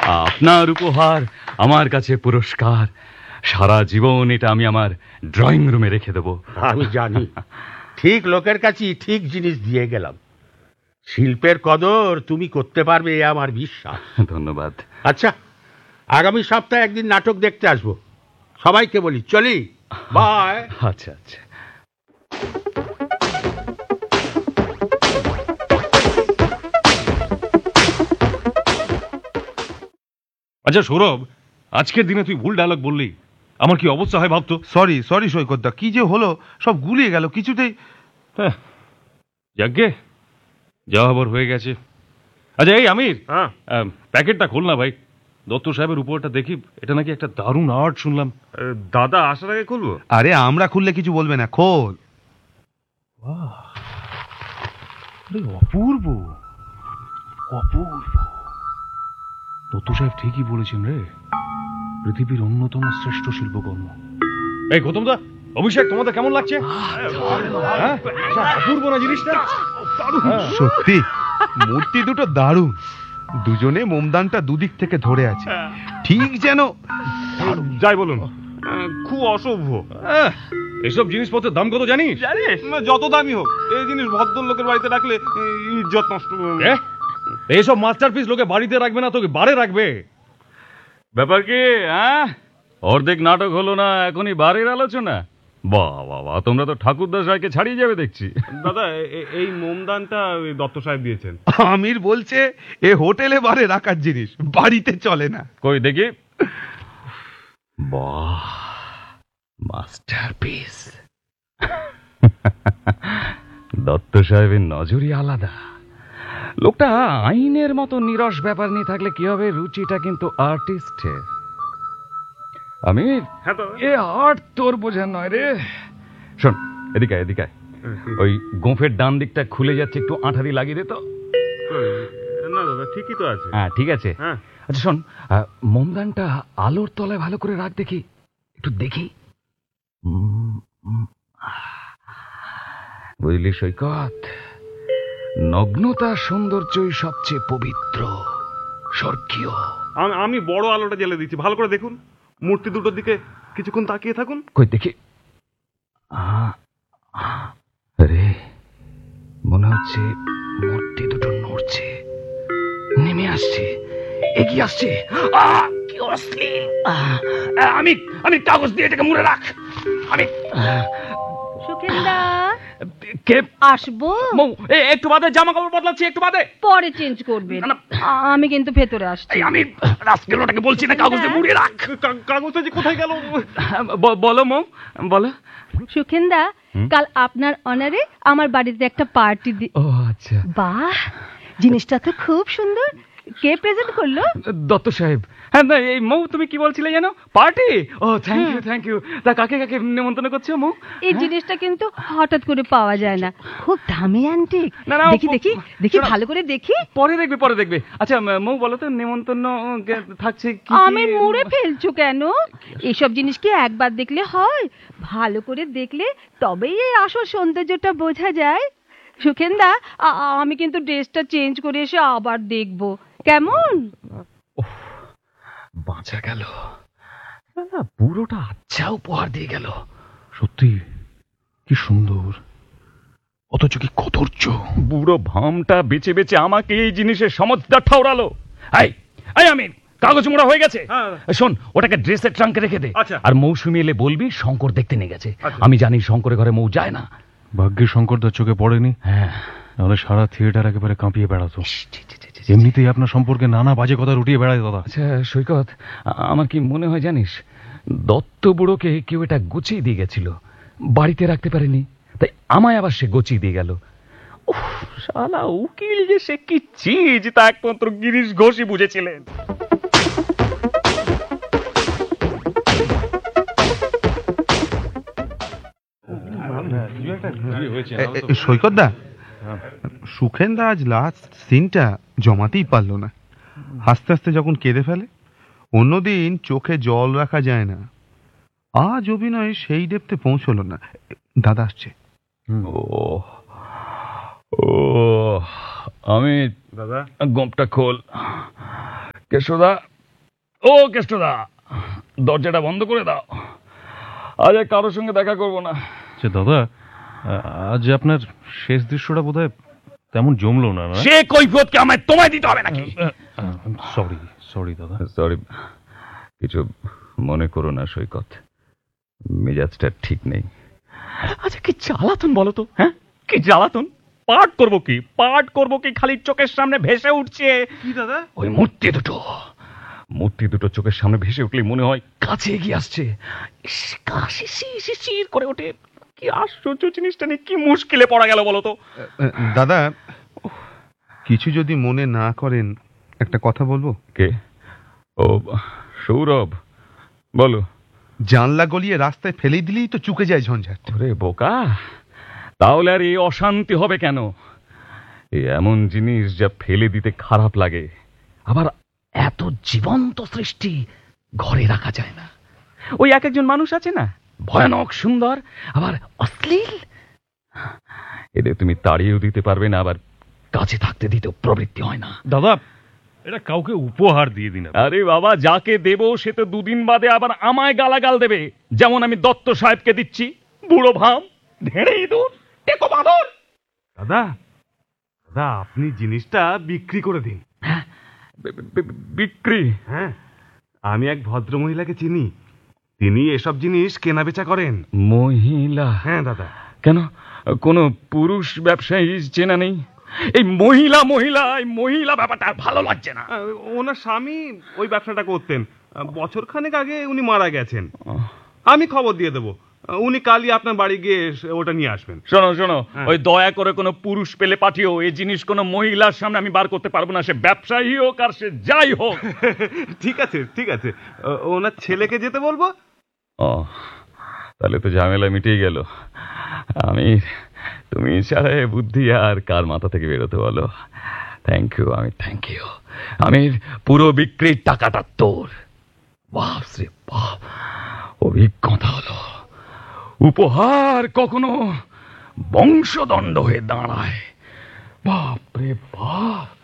আপনার উপহার আমার কাছে পুরস্কার। সারা জীবন এটা আমি আমার ড্রয়িং রুমে রেখে দেব। আমি জানি, ঠিক লোকের কাছে ঠিক জিনিস দিয়ে গেলাম। শিল্পের কদর তুমি করতে পারবে, এ আমার বিশ্বাস। ধন্যবাদ। আচ্ছা, আগামী সপ্তাহে একদিন নাটক দেখতে আসবো। সবাইকে বলি চলি। বাই। আচ্ছা আচ্ছা। আচ্ছা সৌরভ, আজকের দিনে তুই ভুল ডায়লগ বললি, আমার কি অবস্থা হয় ভাবতো। সরি সরি সৈকতদা, কি যে হলো, সব গুলিয়ে গেল কিছুতেই। যাকে যা হবার হয়ে গেছে। আচ্ছা এই আমির, প্যাকেটটা খোল না ভাই। দত্ত সাহেবের উপরটা দেখি, এটা নাকি একটা দারুণ আর্ট শুনলাম। দাদা আসার আগে খুলবো? আরে আমরা খুললে কিছু বলবে না, খোল। অপূর্ব অপূর্ব। দত্ত সাহেব ঠিকই বলেছেন রে, পৃথিবীর অন্যতম শ্রেষ্ঠ শিল্পকর্ম। এই গৌতম দা, অভিষেক, তোমাদের কেমন লাগছে? অপূর্ব না জিনিসটা? সত্যি মূর্তি দুটো দারুণ। দুজনে মোমদানটা দুদিক থেকে ধরে আছে, ঠিক যেন যাই বলুন, খুব অসভ্য। এসব জিনিসপত্রের দাম কত জানিস? যত দামি হোক, এই জিনিস ভদ্রলোকের বাড়িতে রাখলে ইজ্জত নষ্ট। এইসব মাস্টারপিস লোকে বাড়িতে রাখবে না, তোকে বারে রাখবে। ব্যাপার কি? অর্ধেক নাটক হলো না, এখনই বাড়ির আলোচনা? বাহ বাবা, তোমরা তো ঠাকুরদাস রায়কে ছাড়িয়ে যাবে দেখছি। দাদা, এই মোমদানটা দত্ত সাহেব দিয়েছেন। আমির বলছে এ হোটেলে বারে রাখার জিনিস, বাড়িতে চলে না। কই দেখি। বাহ, মাস্টারপিস। দত্ত সাহেবের নজরই আলাদা। লোকটা আইনের মতো নিরস ব্যাপার নিয়ে থাকলে কি হবে, রুচিটা কিন্তু আর্টিস্টের। আমির, এ আর্ট তোর বোঝার নয় রে। শোন, এদিকে এদিকে, ওই গোঁফের ডান দিকটা খুলে যাচ্ছে, একটু আঠারি লাগিয়ে দে তো। না দাদা, ঠিকই তো আছে। হ্যাঁ ঠিক আছে। আচ্ছা শোন, মোমদানটা আলোর তলায় ভালো করে রাখ দেখি, একটু দেখি। বুঝলি সৈকত, নগ্নতা সৌন্দর্যই সবচেয়ে পবিত্র, স্বর্গীয়। আমি বড় আলোটা জ্বেলে দিচ্ছি, ভালো করে দেখুন। মূর্তি দুটোর দিকে কিছুক্ষণ তাকিয়ে থাকুন। কই দেখি। আরে, মনে হচ্ছে মূর্তি দুটো নড়ছে, নেমে আসছে, এগিয়ে আসছে। কি অশ্লীল! আমি কাগজ দিয়ে এটাকে মুড়ে রাখ। আমি সুখেন্দা, কে? আসবো? একটু বাদে জামা কাপড় বদলাচ্ছি, একটু বাদে। পরে চেঞ্জ করবে, আমি কিন্তু ভেতরে আসছি। আমি রাস্কেলটাকে বলছি না, কাগজ দিয়ে মুড়ে রাখ। কাগজটা যে কোথায় গেল? বলো মৌ, বলো। সুখেন্দা, কাল আপনার অনারে আমার বাড়িতে একটা পার্টি। ও আচ্ছা। বাহ, জিনিসটা তো খুব সুন্দর। কে প্রেজেন্ট করলো? দত্ত সাহেব। হ্যাঁ না, এই মৌ তুমি কি বলছিলে যেন? Party? O thank you thank you. তা কাকে কাকে নিমন্ত্রণ করছো মৌ? এই জিনিসটা কিন্তু হঠাৎ করে পাওয়া যায় না, খুব দামি অ্যান্টিক। দেখি দেখি দেখি, ভালো করে দেখি। পরে দেখবে পরে দেখবে। আচ্ছা মৌ, বলো তো নিমন্ত্রণ থাকছে কি? আমি মুড়ে ফেলছো কেন? এইসব জিনিস কি একবার দেখলে হয়? ভালো করে দেখলে তবেই এই আসল সৌন্দর্যটা বোঝা যায়। সুখেন্দা, আমি কিন্তু ড্রেসটা চেঞ্জ করে এসে আবার দেখবো, কেমন? বাঁচা গেল, পুরোটা আচ্ছা উপহার দিয়ে গেল। সত্যি কি সুন্দর, অথচ কি কদর্য। বুড়ো ভামটা বেঁচে বেঁচে আমাকে এই জিনিসের সমঝদার ঠাউরালো। আমি কাগজ মোড়া হয়ে গেছে। শোন, ওটাকে ড্রেসের ট্রাঙ্কে রেখে দে। আর মৌসুমি এলে বলবি শঙ্কর দেখতে নিয়ে গেছে। আমি জানি শঙ্করের ঘরে মৌ যায় না। ভাগ্যে শঙ্করদার চোখে পড়েনি, নাহলে সারা থিয়েটার একেবারে কাঁপিয়ে বেড়াতো। এমনিতেই আপনার সম্পর্কে নানা বাজে কথা রুটিয়ে বেড়ায় দাদা। আচ্ছা সৈকত, আমার কি মনে হয় জানিস, দত্ত বুড়োকে কেউ এটা গুছিয়ে দিয়ে গেছিল, বাড়িতে রাখতে পারেনি, তাই আমায় আবার সে গুছিয়ে দিয়ে গেল। শালা উকিল যে সে কি চিজ, তা একমাত্র গিরিশ ঘোষই বুঝেছিলেন। সৈকতদা, সুখেন্দা আজ লাস্ট সিনটা জমাতেই পারলো না। হাসতে হাসতে যখন কেঁদে ফেলে, অন্যদিন চোখে জল রাখা যায় না। আজ অভিনয় সেই ডেপতে পৌঁছলো না। দাদা আসছে। আমি দাদা গোঁপটা খোল। কেশোদা ও কেষ্টদা, দরজাটা বন্ধ করে দাও, আজ আর কারোর সঙ্গে দেখা করবো না। আচ্ছা দাদা, আজ আপনার শেষ দৃশ্যটা বোধহয় তেমন জমলো না। সে কৈফিয়তকে আমায় তোমায় দিতে হবে নাকি? সরি সরি দাদা। সরি, কিছু মনে করো না সৈকত, মেজাজটা ঠিক নেই। আচ্ছা কি জ্বালাতন বলো তো, হ্যাঁ কি জ্বালাতন? পাঠ করবো কি খালি চোখের সামনে ভেসে উঠছে। কি দাদা? ওই মূর্তি দুটো চোখের সামনে ভেসে উঠলে মনে হয় কাছে এগিয়ে আসছে, শির করে ওঠে। কি আশ্চর্য জিনিসটা নিয়ে কি মুশকিলে পড়া গেল বলো তো। দাদা, কিছু যদি মনে না করেন একটা কথা বলবো। কে? ও সৌরভ, বলো। জানলা গলিয়ে রাস্তায় ফেলে দিলেই তো চুকে যায় ঝঞ্ঝাট। ওরে বোকা, তাহলে আর এই অশান্তি হবে কেন? এই এমন জিনিস যা ফেলে দিতে খারাপ লাগে, আবার এত জীবন্ত সৃষ্টি ঘরে রাখা যায় না। ওই এক একজন মানুষ আছে না, ভয়ানক সুন্দর আবার অশ্লীল, এদের তুমি তাড়িয়েও দিতে পারবে না, আবার কাছে থাকতে দিতেও প্রবৃত্তি হয় না। দাদা, এটা কাউকে উপহার দিয়ে দিন। আরে বাবা, যাকে দেবো সে তো দুদিন বাদে আবার আমায় গালাগাল দেবে, যেমন আমি দত্ত সাহেবকে দিচ্ছি। বুড়ো ভাম, ঢেড়ে ইঁদুর, টেকো বাঁদর। দাদা, দাদা আপনি জিনিসটা বিক্রি করে দিন। বিক্রি? হ্যাঁ, আমি এক ভদ্র মহিলাকে চিনি, তিনি এসব জিনিস কেনা বেচা করেন। মহিলা? হ্যাঁ দাদা। কেন, কোনো পুরুষ ব্যবসায়ী চেনা নেই? এই মহিলা ব্যাপারটা আর ভালো লাগছে না। ওনার স্বামী ওই ব্যবসাটা করতেন, বছর খানেক আগে উনি মারা গেছেন। আমি খবর দিয়ে দেবো, উনি কালই আপনার বাড়ি গিয়ে ওটা নিয়ে আসবেন। শোনো, ওই দয়া করে কোনো পুরুষ পেলে পাঠিও। এই জিনিস কোনো মহিলার সামনে আমি বার করতে পারবো না, সে ব্যবসায়ী হোক আর সে যাই হোক। ঠিক আছে, ওনার ছেলেকে যেতে বলবো। ও, তাহলে তো ঝামেলা মিটিয়ে গেল। তুমি ছাড়া বুদ্ধি আর কার মাথা থেকে বেরোতে বলো। Thank you. আমি পুরো বিক্রির টাকাটা তোর। বাপ রে বাপ, অভিজ্ঞতা হলো, উপহার কখনো বংশদণ্ড হয়ে দাঁড়ায়। বাপ রে বাপ।